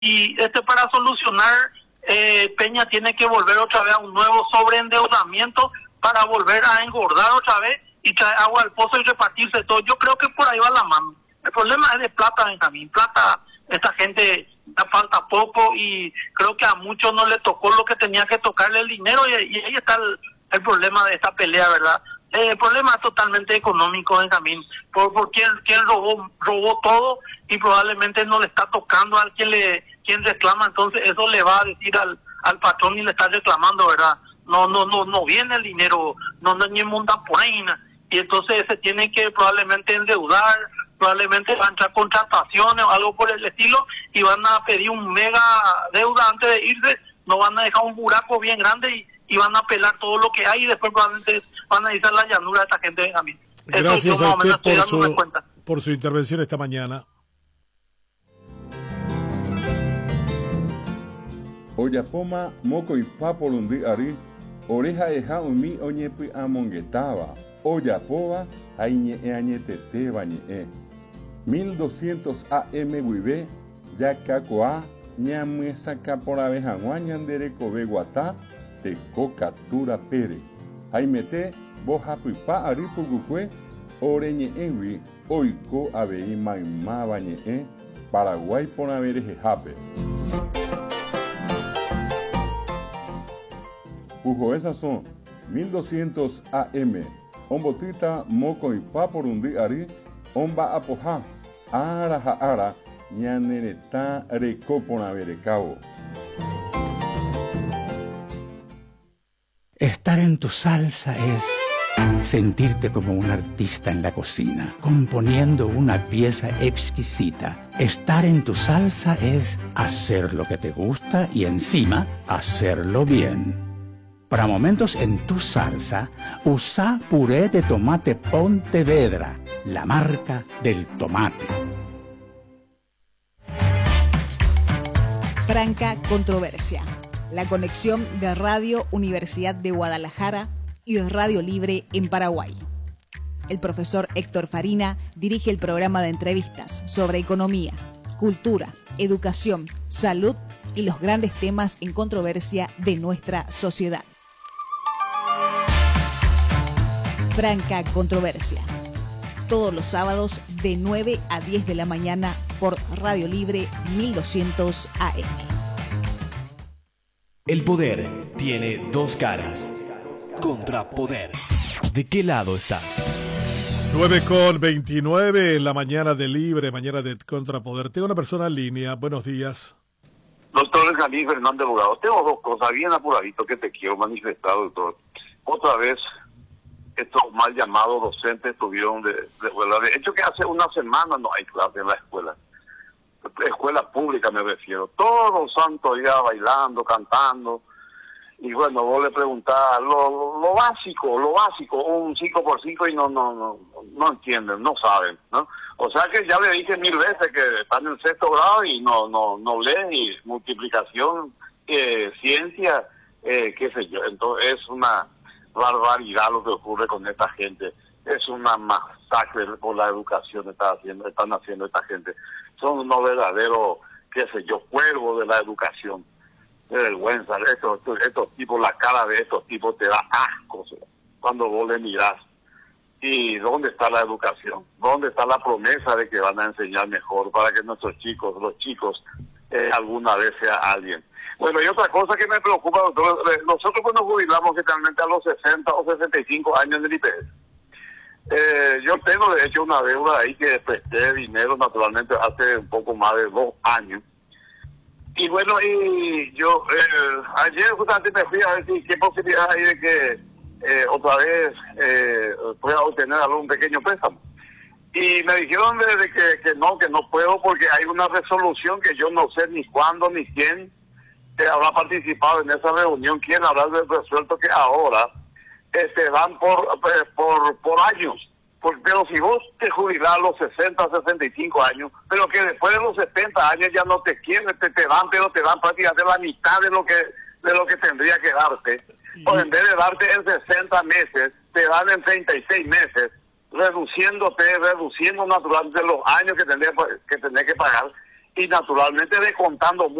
Para solucionar, Peña tiene que volver otra vez a un nuevo sobreendeudamiento para volver a engordar otra vez y traer agua al pozo y repartirse todo. Yo creo que por ahí va la mano. El problema es de plata, Benjamín. Plata, esta gente ya falta poco y creo que a muchos no le tocó lo que tenía que tocarle el dinero y ahí está el problema de esta pelea, ¿verdad? El problema es totalmente económico, Benjamín, por quien robó todo y probablemente no le está tocando al quien reclama, entonces eso le va a decir al patrón y le está reclamando, ¿verdad? No viene el dinero, no ni monta por ahí, y entonces se tiene que probablemente endeudar, probablemente van a entrar contrataciones o algo por el estilo y van a pedir un mega deuda antes de irse, no van a dejar un buraco bien grande y van a pelar todo lo que hay y después probablemente van a izar la llanura de esta gente, Benjamín. Gracias a usted por su intervención esta mañana. Oyapoma moko y papolundi ari oreja eja umi oñepi amongetaba Oyapoba aiñe añetete bañe 1200 AM buibe yakakoa ñamuesa capora janguañandere kobe guata te captura pere aimete boja pipa ari pugukue oreñe enwi oiko abei maima bañe Paraguay ponavere jejape. Pujo, esas son 1200 AM. Ombotita moco y paporundi ari. Omba apoja. Ara ñanereta recopona verecao. Estar en tu salsa es sentirte como un artista en la cocina, componiendo una pieza exquisita. Estar en tu salsa es hacer lo que te gusta y encima hacerlo bien. Para momentos en tu salsa, usa puré de tomate Pontevedra, la marca del tomate. Franca Controversia, la conexión de Radio Universidad de Guadalajara y Radio Libre en Paraguay. El profesor Héctor Farina dirige el programa de entrevistas sobre economía, cultura, educación, salud y los grandes temas en controversia de nuestra sociedad. Franca Controversia, todos los sábados de 9 a 10 de la mañana por Radio Libre 1200 AM. El poder tiene dos caras. Contrapoder. ¿De qué lado estás? 9:29 en la mañana de Libre, mañana de Contrapoder. Tengo una persona en línea. Buenos días. Doctor Benjamín Fernández Abogado, tengo dos cosas bien apuradito que te quiero manifestar, doctor. Otra vez, estos mal llamados docentes tuvieron de hecho que hace una semana no hay clase en la escuela pública me refiero, todos los santos días bailando, cantando, y bueno, vos le preguntás lo básico, un 5x5 y no entienden, no saben, ¿no? O sea que ya le dije 1000 veces que están en sexto grado y no leen, y multiplicación, ciencia, qué sé yo, entonces es una barbaridad lo que ocurre con esta gente, es una masacre por la educación que están haciendo esta gente, son unos verdaderos, qué sé yo, cuervos de la educación, de vergüenza, estos tipos, la cara de estos tipos te da asco cuando vos le mirás. ¿Y dónde está la educación? ¿Dónde está la promesa de que van a enseñar mejor para que nuestros chicos, los chicos, alguna vez sea alguien? Bueno, y otra cosa que me preocupa, doctor, nosotros cuando jubilamos generalmente a los 60 o 65 años en el IPS, yo tengo de hecho una deuda ahí que presté dinero naturalmente hace un poco más de 2 años. Y bueno, y yo ayer justamente me fui a ver qué posibilidad hay de que otra vez pueda obtener algún pequeño préstamo. Y me dijeron que no puedo porque hay una resolución que yo no sé ni cuándo ni quién habrá participado en esa reunión, quién habrá resuelto que ahora van por años. Pero si vos te jubilás a los 60, 65 años, pero que después de los 70 años ya no te quieren, te dan, pero te dan prácticamente la mitad de lo que tendría que darte. O en vez de darte en 60 meses, te dan en 36 meses, reduciendo naturalmente los años que tenés que pagar. y naturalmente descontando